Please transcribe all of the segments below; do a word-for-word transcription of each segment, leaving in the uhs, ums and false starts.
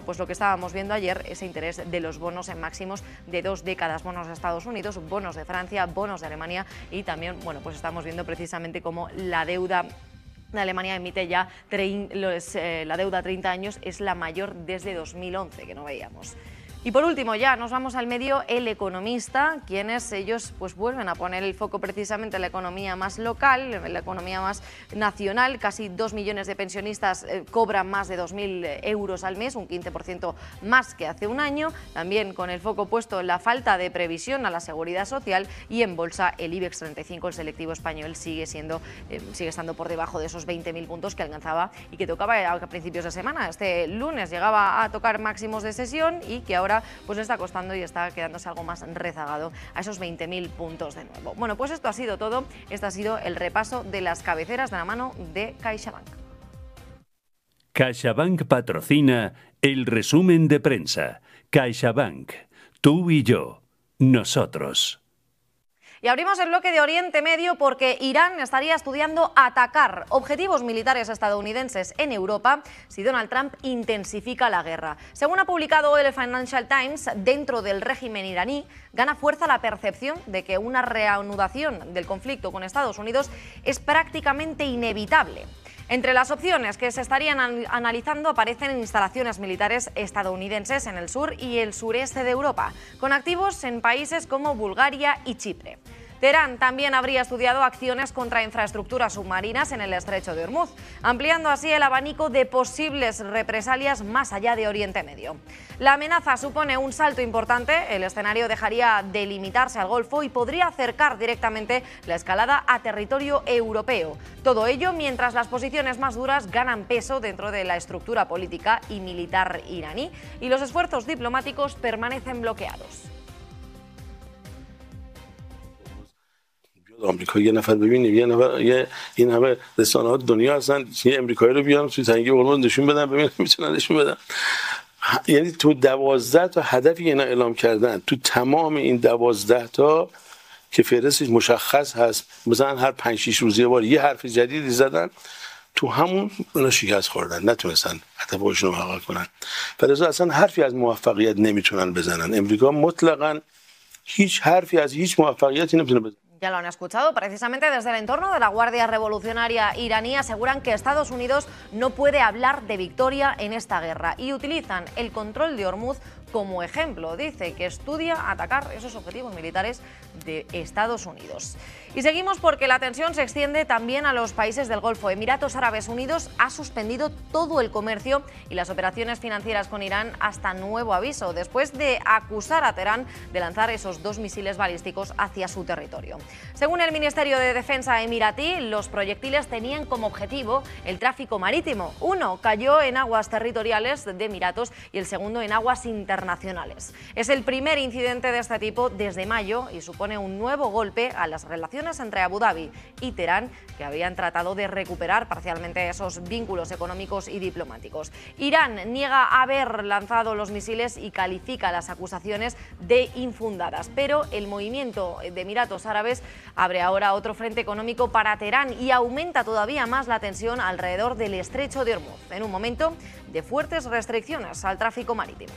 pues lo que estábamos viendo ayer, ese interés de los bonos en máximos de dos décadas, bonos de Estados Unidos, bonos de Francia, bonos de Alemania y también, bueno, pues estamos viendo precisamente cómo la deuda de Alemania emite ya los, eh, la deuda a treinta años es la mayor desde dos mil once, que no veíamos. Y por último, ya nos vamos al medio El Economista, quienes ellos pues vuelven a poner el foco precisamente en la economía más local, en la economía más nacional. Casi dos millones de pensionistas eh, cobran más de dos mil euros al mes, un quince por ciento más que hace un año. También con el foco puesto en la falta de previsión a la seguridad social, y en bolsa el IBEX treinta y cinco, el selectivo español, sigue siendo eh, sigue estando por debajo de esos veinte mil puntos que alcanzaba y que tocaba a principios de semana. Este lunes llegaba a tocar máximos de sesión y que ahora pues está costando y está quedándose algo más rezagado a esos veinte mil puntos de nuevo. Bueno, pues esto ha sido todo. Este ha sido el repaso de las cabeceras de la mano de CaixaBank. CaixaBank patrocina el resumen de prensa. CaixaBank, tú y yo, nosotros. Y abrimos el bloque de Oriente Medio porque Irán estaría estudiando atacar objetivos militares estadounidenses en Europa si Donald Trump intensifica la guerra. Según ha publicado el Financial Times, dentro del régimen iraní gana fuerza la percepción de que una reanudación del conflicto con Estados Unidos es prácticamente inevitable. Entre las opciones que se estarían analizando aparecen instalaciones militares estadounidenses en el sur y el sureste de Europa, con activos en países como Bulgaria y Chipre. Teherán también habría estudiado acciones contra infraestructuras submarinas en el estrecho de Hormuz, ampliando así el abanico de posibles represalias más allá de Oriente Medio. La amenaza supone un salto importante, el escenario dejaría de limitarse al Golfo y podría acercar directamente la escalada a territorio europeo. Todo ello mientras las posiciones más duras ganan peso dentro de la estructura política y militar iraní y los esfuerzos diplomáticos permanecen bloqueados. آمریکا یه نفر ببینیم یه نفر یه این همه رسانه‌ها دنیا هستن یه آمریکایی رو بیارن توی تنگه اون نشون بدن ببینیم میتونن نشون بدن یعنی تو دوازده تا هدفی اینا اعلام کردن تو تمام این دوازده تا که فهرستش مشخص هست مثلا هر پنج شش روز یه بار یه حرف جدیدی زدن تو همون اونا شکست خوردن نتونستن هدفشون رو محقق کنن فلذا اصلا حرفی از موفقیت نمیتونن بزنن امریکا مطلقاً هیچ حرفی از هیچ موفقیتی نمیتونه بزنه. Ya lo han escuchado, precisamente desde el entorno de la Guardia Revolucionaria iraní aseguran que Estados Unidos no puede hablar de victoria en esta guerra y utilizan el control de Hormuz como ejemplo. Dice que estudia atacar esos objetivos militares de Estados Unidos. Y seguimos porque la tensión se extiende también a los países del Golfo. Emiratos Árabes Unidos ha suspendido todo el comercio y las operaciones financieras con Irán hasta nuevo aviso, después de acusar a Teherán de lanzar esos dos misiles balísticos hacia su territorio. Según el Ministerio de Defensa emiratí, los proyectiles tenían como objetivo el tráfico marítimo. Uno cayó en aguas territoriales de Emiratos y el segundo en aguas internacionales. Es el primer incidente de este tipo desde mayo y supone un nuevo golpe a las relaciones entre Abu Dhabi y Teherán, que habían tratado de recuperar parcialmente esos vínculos económicos y diplomáticos. Irán niega haber lanzado los misiles y califica las acusaciones de infundadas, pero el movimiento de Emiratos Árabes abre ahora otro frente económico para Teherán y aumenta todavía más la tensión alrededor del estrecho de Hormuz, en un momento de fuertes restricciones al tráfico marítimo.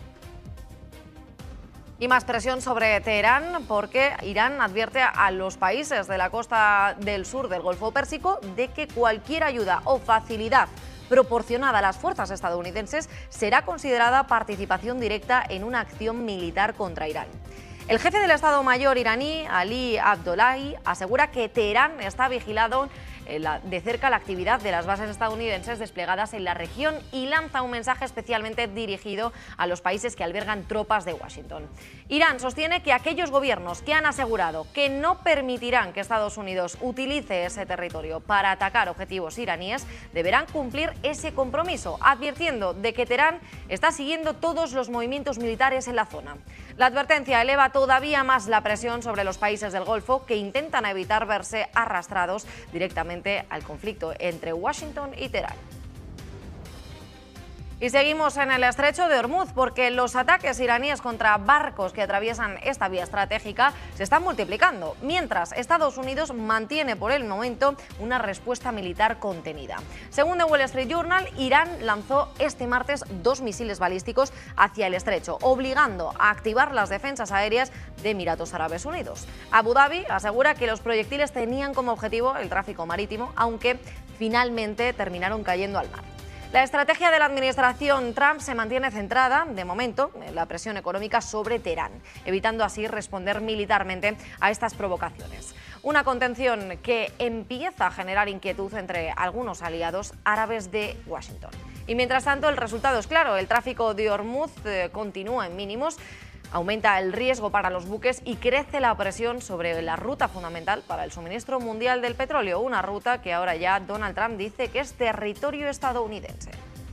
Y más presión sobre Teherán porque Irán advierte a los países de la costa del sur del Golfo Pérsico de que cualquier ayuda o facilidad proporcionada a las fuerzas estadounidenses será considerada participación directa en una acción militar contra Irán. El jefe del Estado Mayor iraní, Ali Abdollahi, asegura que Teherán está vigilado de cerca la actividad de las bases estadounidenses desplegadas en la región y lanza un mensaje especialmente dirigido a los países que albergan tropas de Washington. Irán sostiene que aquellos gobiernos que han asegurado que no permitirán que Estados Unidos utilice ese territorio para atacar objetivos iraníes deberán cumplir ese compromiso, advirtiendo de que Teherán está siguiendo todos los movimientos militares en la zona. La advertencia eleva todavía más la presión sobre los países del Golfo que intentan evitar verse arrastrados directamente al conflicto entre Washington y Teherán. Y seguimos en el estrecho de Hormuz porque los ataques iraníes contra barcos que atraviesan esta vía estratégica se están multiplicando, mientras Estados Unidos mantiene por el momento una respuesta militar contenida. Según The Wall Street Journal, Irán lanzó este martes dos misiles balísticos hacia el estrecho, obligando a activar las defensas aéreas de Emiratos Árabes Unidos. Abu Dhabi asegura que los proyectiles tenían como objetivo el tráfico marítimo, aunque finalmente terminaron cayendo al mar. La estrategia de la administración Trump se mantiene centrada, de momento, en la presión económica sobre Teherán, evitando así responder militarmente a estas provocaciones. Una contención que empieza a generar inquietud entre algunos aliados árabes de Washington. Y mientras tanto, el resultado es claro: el tráfico de Hormuz eh, continúa en mínimos. Aumenta el riesgo para los buques y crece la presión sobre la ruta fundamental para el suministro mundial del petróleo, una ruta que ahora ya Donald Trump dice que es territorio estadounidense.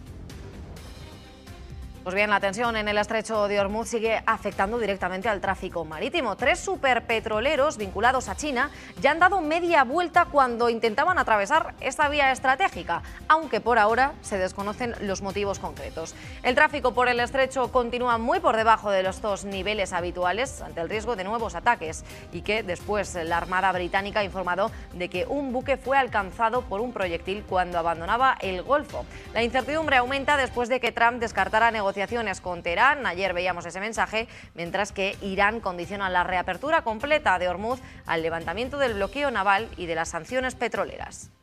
Pues bien, la tensión en el estrecho de Hormuz sigue afectando directamente al tráfico marítimo. Tres superpetroleros vinculados a China ya han dado media vuelta cuando intentaban atravesar esta vía estratégica, aunque por ahora se desconocen los motivos concretos. El tráfico por el estrecho continúa muy por debajo de los dos niveles habituales ante el riesgo de nuevos ataques y que después la Armada británica ha informado de que un buque fue alcanzado por un proyectil cuando abandonaba el Golfo. La incertidumbre aumenta después de que Trump descartara negociaciones negociaciones con Teherán. Ayer veíamos ese mensaje, mientras que Irán condiciona la reapertura completa de Hormuz al levantamiento del bloqueo naval y de las sanciones petroleras.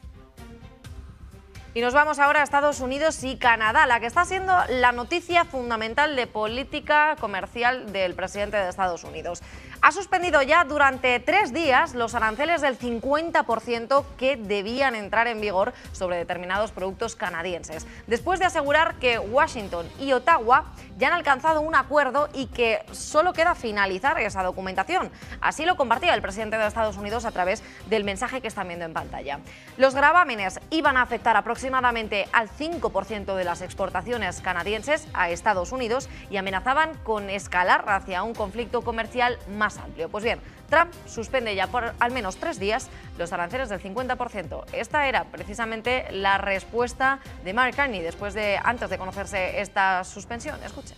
Y nos vamos ahora a Estados Unidos y Canadá, la que está siendo la noticia fundamental de política comercial del presidente de Estados Unidos. Ha suspendido ya durante tres días los aranceles del cincuenta por ciento que debían entrar en vigor sobre determinados productos canadienses, después de asegurar que Washington y Ottawa ya han alcanzado un acuerdo y que solo queda finalizar esa documentación. Así lo compartía el presidente de Estados Unidos a través del mensaje que están viendo en pantalla. Los gravámenes iban a afectar aproximadamente al cinco por ciento de las exportaciones canadienses a Estados Unidos y amenazaban con escalar hacia un conflicto comercial más amplio. Pues bien, Trump suspende ya por al menos tres días los aranceles del cincuenta por ciento. Esta era precisamente la respuesta de Mark Carney después de, antes de conocerse esta suspensión. Escuchen.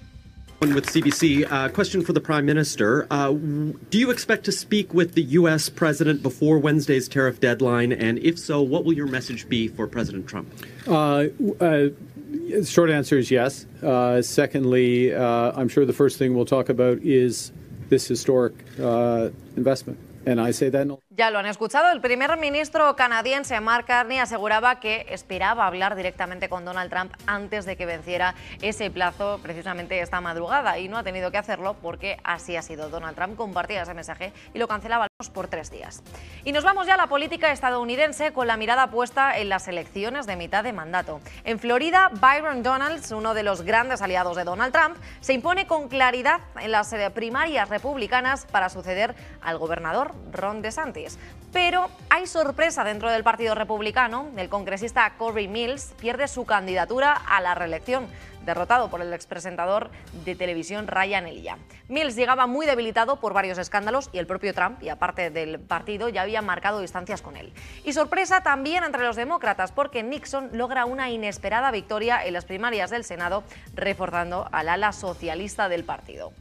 With C B C, uh, question for the Prime Minister. Uh, do you expect to speak with the U S President before Wednesday's tariff deadline? And if so, what will your message be for President Trump? Uh, uh, short answer is yes. Uh, secondly, uh, I'm sure the first thing we'll talk about is this historic uh, investment. And I say that. Ya lo han escuchado, el primer ministro canadiense Mark Carney aseguraba que esperaba hablar directamente con Donald Trump antes de que venciera ese plazo precisamente esta madrugada, y no ha tenido que hacerlo porque así ha sido. Donald Trump compartía ese mensaje y lo cancelaba por tres días. Y nos vamos ya a la política estadounidense con la mirada puesta en las elecciones de mitad de mandato. En Florida, Byron Donalds, uno de los grandes aliados de Donald Trump, se impone con claridad en las primarias republicanas para suceder al gobernador Ron DeSantis. Pero hay sorpresa dentro del Partido Republicano. El congresista Corey Mills pierde su candidatura a la reelección, derrotado por el expresentador de televisión Ryan Elia. Mills llegaba muy debilitado por varios escándalos y el propio Trump, y aparte del partido, ya había marcado distancias con él. Y sorpresa también entre los demócratas, porque Nixon logra una inesperada victoria en las primarias del Senado, reforzando al ala socialista del partido.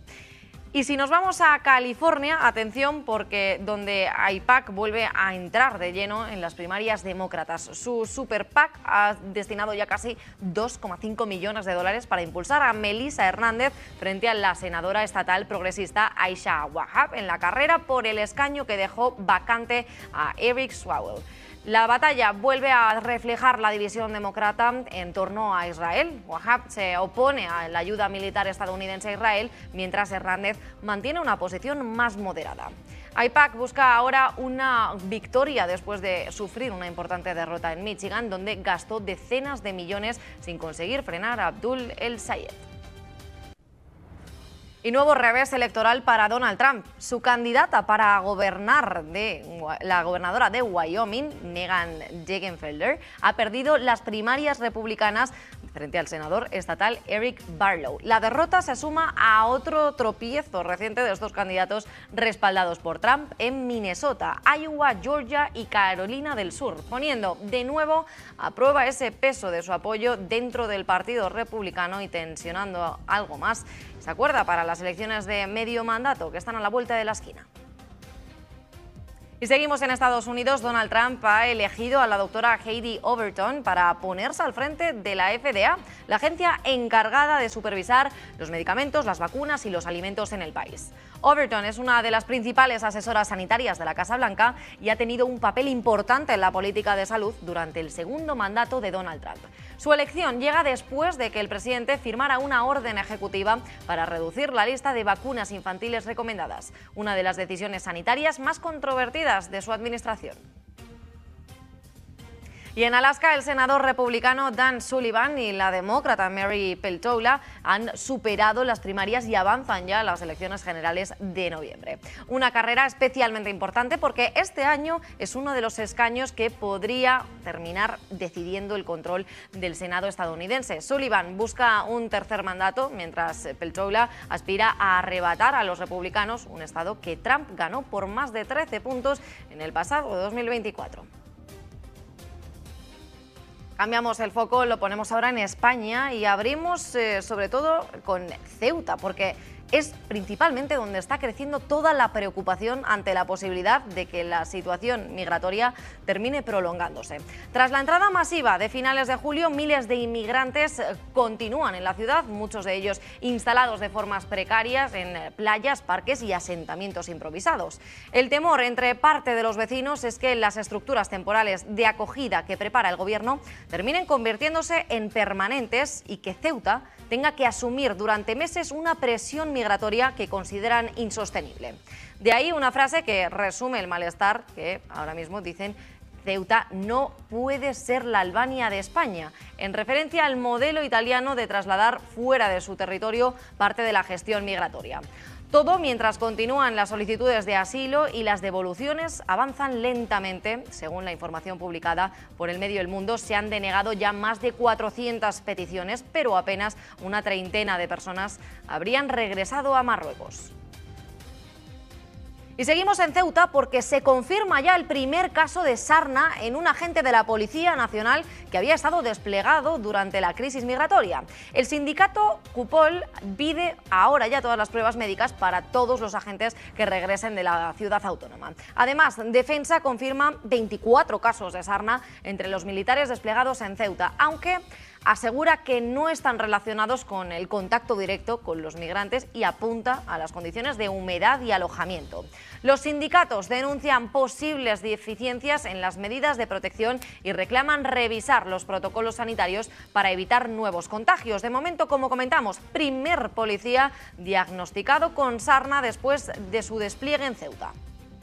Y si nos vamos a California, atención, porque donde AIPAC vuelve a entrar de lleno en las primarias demócratas. Su Super PAC ha destinado ya casi dos coma cinco millones de dólares para impulsar a Melissa Hernández frente a la senadora estatal progresista Aisha Wahab en la carrera por el escaño que dejó vacante a Eric Swalwell. La batalla vuelve a reflejar la división demócrata en torno a Israel. Wahab se opone a la ayuda militar estadounidense a Israel, mientras Hernández mantiene una posición más moderada. AIPAC busca ahora una victoria después de sufrir una importante derrota en Michigan, donde gastó decenas de millones sin conseguir frenar a Abdul El Sayed. Y nuevo revés electoral para Donald Trump. Su candidata para gobernar, de la gobernadora de Wyoming, Megan Jagenfelder, ha perdido las primarias republicanas frente al senador estatal Eric Barlow. La derrota se suma a otro tropiezo reciente de estos candidatos respaldados por Trump en Minnesota, Iowa, Georgia y Carolina del Sur, poniendo de nuevo a prueba ese peso de su apoyo dentro del Partido Republicano y tensionando algo más. ¿Se acuerda? Para las elecciones de medio mandato que están a la vuelta de la esquina. Y seguimos en Estados Unidos. Donald Trump ha elegido a la doctora Heidi Overton para ponerse al frente de la F D A, la agencia encargada de supervisar los medicamentos, las vacunas y los alimentos en el país. Overton es una de las principales asesoras sanitarias de la Casa Blanca y ha tenido un papel importante en la política de salud durante el segundo mandato de Donald Trump. Su elección llega después de que el presidente firmara una orden ejecutiva para reducir la lista de vacunas infantiles recomendadas, una de las decisiones sanitarias más controvertidas de su administración. Y en Alaska, el senador republicano Dan Sullivan y la demócrata Mary Peltola han superado las primarias y avanzan ya a las elecciones generales de noviembre. Una carrera especialmente importante porque este año es uno de los escaños que podría terminar decidiendo el control del Senado estadounidense. Sullivan busca un tercer mandato, mientras Peltola aspira a arrebatar a los republicanos un estado que Trump ganó por más de trece puntos en el pasado dos mil veinticuatro. Cambiamos el foco, lo ponemos ahora en España y abrimos eh, sobre todo con Ceuta, porque es principalmente donde está creciendo toda la preocupación ante la posibilidad de que la situación migratoria termine prolongándose. Tras la entrada masiva de finales de julio, miles de inmigrantes continúan en la ciudad, muchos de ellos instalados de formas precarias en playas, parques y asentamientos improvisados. El temor entre parte de los vecinos es que las estructuras temporales de acogida que prepara el gobierno terminen convirtiéndose en permanentes y que Ceuta tenga que asumir durante meses una presión migratoria que consideran insostenible. De ahí una frase que resume el malestar que ahora mismo dicen: Ceuta no puede ser la Albania de España, en referencia al modelo italiano de trasladar fuera de su territorio parte de la gestión migratoria. Todo mientras continúan las solicitudes de asilo y las devoluciones avanzan lentamente. Según la información publicada por el medio El Mundo, se han denegado ya más de cuatrocientas peticiones, pero apenas una treintena de personas habrían regresado a Marruecos. Y seguimos en Ceuta porque se confirma ya el primer caso de sarna en un agente de la Policía Nacional que había estado desplegado durante la crisis migratoria. El sindicato Cupol pide ahora ya todas las pruebas médicas para todos los agentes que regresen de la ciudad autónoma. Además, Defensa confirma veinticuatro casos de sarna entre los militares desplegados en Ceuta, aunque asegura que no están relacionados con el contacto directo con los migrantes y apunta a las condiciones de humedad y alojamiento. Los sindicatos denuncian posibles deficiencias en las medidas de protección y reclaman revisar los protocolos sanitarios para evitar nuevos contagios. De momento, como comentamos, primer policía diagnosticado con sarna después de su despliegue en Ceuta.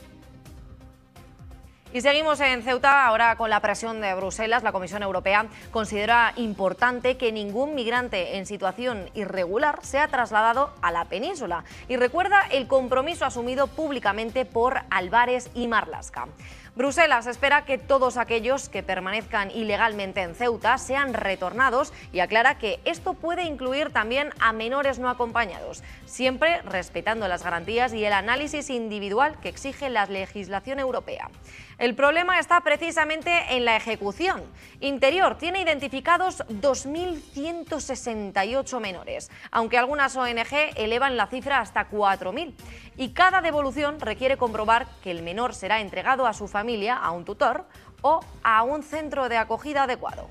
Y seguimos en Ceuta, ahora con la presión de Bruselas. La Comisión Europea considera importante que ningún migrante en situación irregular sea trasladado a la península y recuerda el compromiso asumido públicamente por Álvarez y Marlaska. Bruselas espera que todos aquellos que permanezcan ilegalmente en Ceuta sean retornados y aclara que esto puede incluir también a menores no acompañados, siempre respetando las garantías y el análisis individual que exige la legislación europea. El problema está precisamente en la ejecución. Interior tiene identificados dos mil ciento sesenta y ocho menores, aunque algunas O N G elevan la cifra hasta cuatro mil. Y cada devolución requiere comprobar que el menor será entregado a su familia, a un tutor o a un centro de acogida adecuado.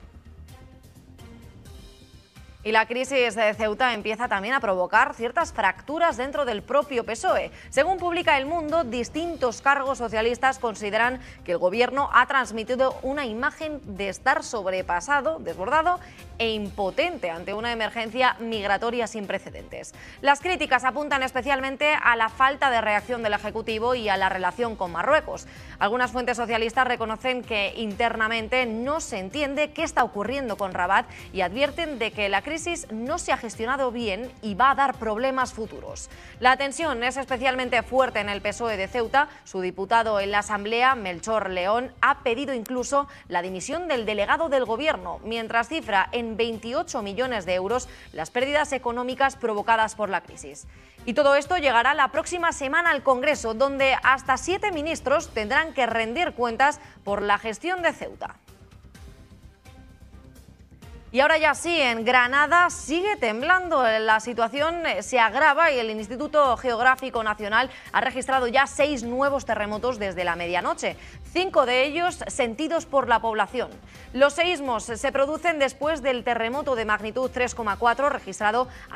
Y la crisis de Ceuta empieza también a provocar ciertas fracturas dentro del propio P S O E. Según publica El Mundo, distintos cargos socialistas consideran que el gobierno ha transmitido una imagen de estar sobrepasado, desbordado e impotente ante una emergencia migratoria sin precedentes. Las críticas apuntan especialmente a la falta de reacción del Ejecutivo y a la relación con Marruecos. Algunas fuentes socialistas reconocen que internamente no se entiende qué está ocurriendo con Rabat y advierten de que la crisis no se ha gestionado bien y va a dar problemas futuros. La tensión es especialmente fuerte en el P S O E de Ceuta. Su diputado en la Asamblea, Melchor León, ha pedido incluso la dimisión del delegado del gobierno, mientras cifra en en veintiocho millones de euros las pérdidas económicas provocadas por la crisis. Y todo esto llegará la próxima semana al Congreso, donde hasta siete ministros tendrán que rendir cuentas por la gestión de Ceuta. Y ahora ya sí, en Granada sigue temblando, la situación se agrava y el Instituto Geográfico Nacional ha registrado ya seis nuevos terremotos desde la medianoche, cinco de ellos sentidos por la población. Los seísmos se producen después del terremoto de magnitud tres coma cuatro registrado